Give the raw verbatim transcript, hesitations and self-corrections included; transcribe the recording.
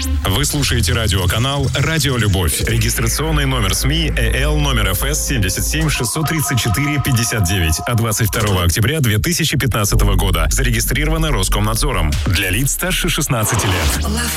Вы слушаете радиоканал «Радио Любовь». Регистрационный номер СМИ ЭЛ номер ФС семьдесят семь шестьсот тридцать четыре пятьдесят девять от двадцать второго октября две тысячи пятнадцатого года. Зарегистрировано Роскомнадзором. Для лиц старше шестнадцати лет.